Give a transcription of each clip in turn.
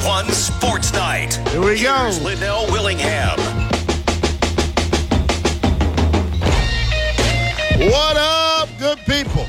1 Sports Night. Here we go. Here's Linnell Willingham. What up, good people?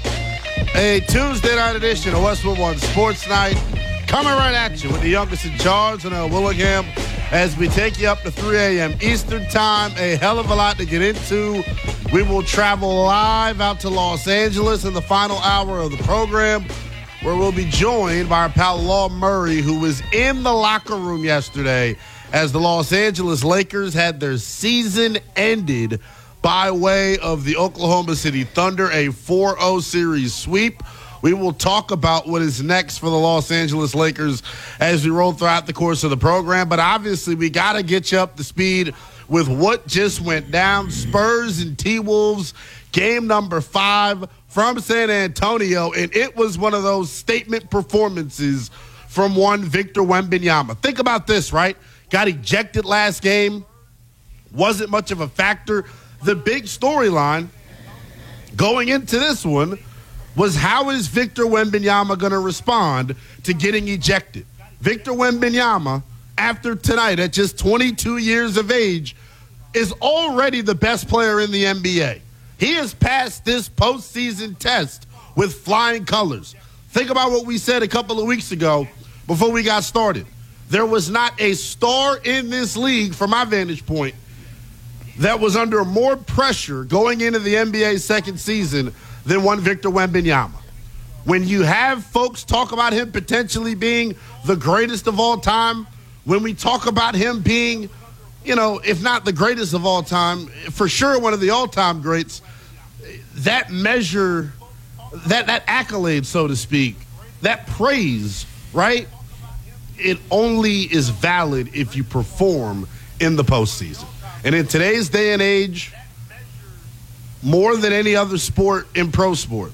A Tuesday night edition of Westwood One Sports Night. Coming right at you with the youngest in charge, Linnell Willingham, as we take you up to 3 a.m. Eastern Time. A hell of a lot to get into. We will travel live out to Los Angeles in the final hour of the program, where we'll be joined by our pal Law Murray, who was in the locker room yesterday as the Los Angeles Lakers had their season ended by way of the Oklahoma City Thunder, a 4-0 series sweep. We will talk about what is next for the Los Angeles Lakers as we roll throughout the course of the program. But obviously, we got to get you up to speed with what just went down. Spurs and T-Wolves, game number 5 from San Antonio. And it was one of those statement performances from one Victor Wembanyama. Think about this, right? Got ejected last game. Wasn't much of a factor. The big storyline going into this one was, how is Victor Wembanyama going to respond to getting ejected? Victor Wembanyama, after tonight at just 22 years of age, is already the best player in the NBA. He has passed this postseason test with flying colors. Think about what we said a couple of weeks ago before we got started. There was not a star in this league, from my vantage point, that was under more pressure going into the NBA's second season than one Victor Wembanyama. When you have folks talk about him potentially being the greatest of all time, when we talk about him being, if not the greatest of all time, for sure one of the all-time greats, that measure, that accolade, so to speak, that praise, right? It only is valid if you perform in the postseason. And in today's day and age, more than any other sport in pro sport,